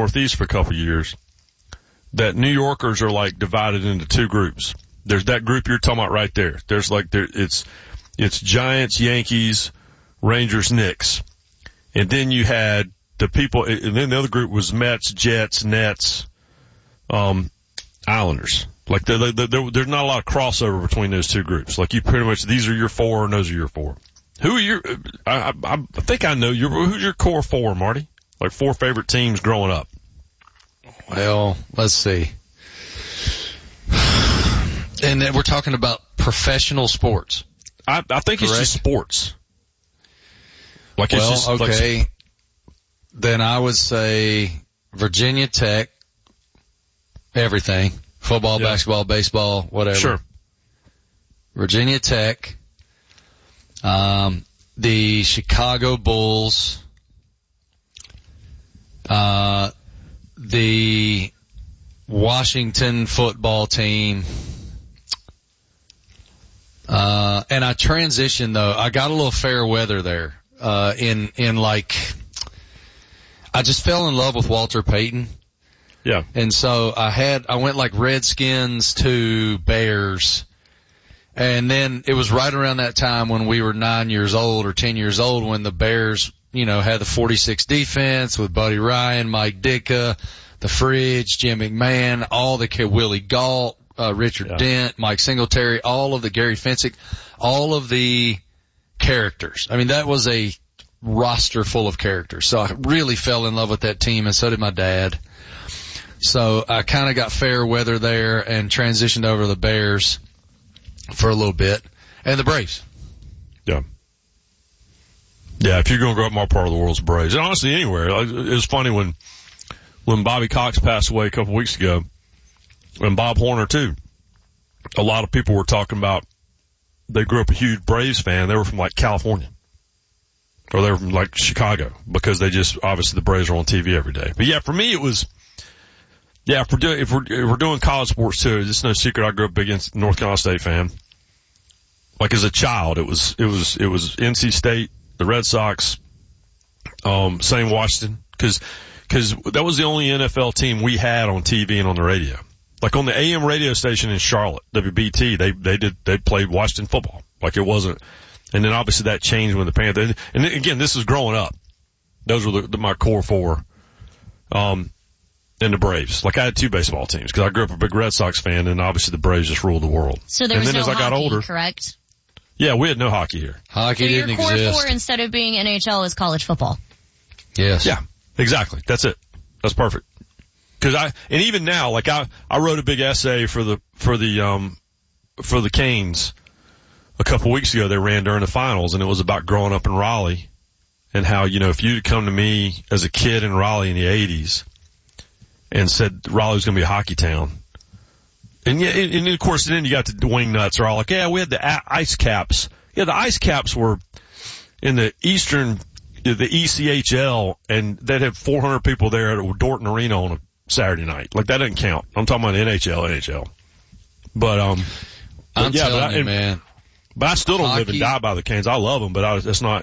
Northeast for a couple of years, that New Yorkers are like divided into two groups. There's that group you're talking about right there. There's like it's Giants, Yankees, Rangers, Knicks. And then you had the people, and then the other group was Mets, Jets, Nets, Islanders. Like there's not a lot of crossover between those two groups. Like you pretty much, these are your four and those are your four. Who are your, I think I know who's your core four, Marty? Like four favorite teams growing up. Well, let's see. And then we're talking about professional sports. I think it's just sports. Like well, it's just, okay. Like, then I would say Virginia Tech, everything. Football, basketball, baseball, whatever. Sure. Virginia Tech, the Chicago Bulls, the Washington football team, and I transitioned though. I got a little fair weather there, in like, I just fell in love with Walter Payton. Yeah. And so I went like Redskins to Bears. And then it was right around that time when we were 9 years old or 10 years old when the Bears, had the 46 defense with Buddy Ryan, Mike Ditka, the Fridge, Jim McMahon, all the Willie Gault, Richard Dent, Mike Singletary, all of the Gary Fensick, all of the characters. I mean, that was a roster full of characters. So I really fell in love with that team, and so did my dad. So I kind of got fair weather there and transitioned over to the Bears for a little bit, and the Braves. Yeah. Yeah, if you're going to grow up in my part of the world, it's Braves. And honestly, anywhere. It was funny when Bobby Cox passed away a couple of weeks ago, and Bob Horner too. A lot of people were talking about they grew up a huge Braves fan. They were from like California. Or they were from like Chicago because they just, obviously the Braves are on TV every day. But yeah, for me it was, if we're doing college sports too, it's no secret I grew up big North Carolina State fan. Like as a child, it was NC State, the Red Sox, same Washington, cause that was the only NFL team we had on TV and on the radio. Like on the AM radio station in Charlotte, WBT, they played Washington football. Like it wasn't, and then obviously that changed when the Panthers, and again, this is growing up. Those were my core four. And the Braves. Like I had two baseball teams because I grew up a big Red Sox fan, and obviously the Braves just ruled the world. So there was and then no as I got hockey, older, correct? Yeah, we had no hockey here. Hockey didn't exist. So your core four instead of being NHL is college football. Yes. Yeah, exactly. That's it. That's perfect. And even now, like I wrote a big essay for the Canes a couple weeks ago. They ran during the finals, and it was about growing up in Raleigh and how, if you'd come to me as a kid in Raleigh in the 80s and said Raleigh was going to be a hockey town. And of course, then you got the wing nuts are all like, yeah, we had the ice caps. Yeah, the ice caps were in the ECHL, and they'd have 400 people there at Dorton Arena on a Saturday night. Like that doesn't count. I'm talking about NHL. But, I'm telling you, man. But I still don't live and die by the Canes. I love them, but that's not,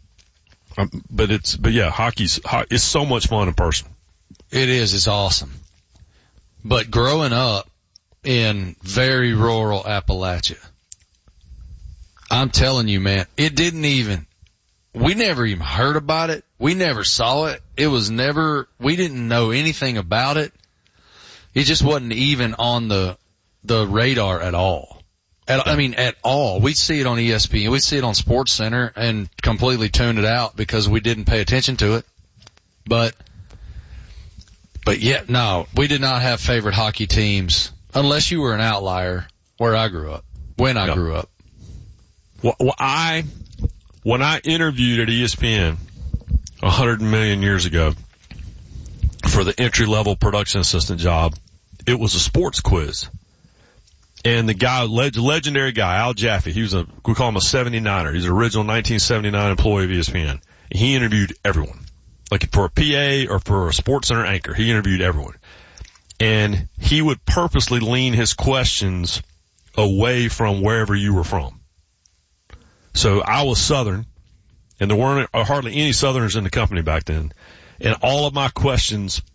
but yeah, it's so much fun in person. It is. It's awesome. But growing up in very rural Appalachia, I'm telling you, man, we never even heard about it. We never saw it. We didn't know anything about it. It just wasn't even on the radar at all. At all. We'd see it on ESPN. We'd see it on Sports Center and completely tune it out because we didn't pay attention to it. But yeah, no, we did not have favorite hockey teams unless you were an outlier where I grew up, when I grew up. Well, when I interviewed at ESPN 100 million years ago for the entry-level production assistant job, it was a sports quiz. And the guy, legendary guy, Al Jaffe, we call him a 79er. He's an original 1979 employee of ESPN. He interviewed everyone. Like for a PA or for a Sports Center anchor, he interviewed everyone. And he would purposely lean his questions away from wherever you were from. So I was Southern, and there weren't hardly any Southerners in the company back then. And all of my questions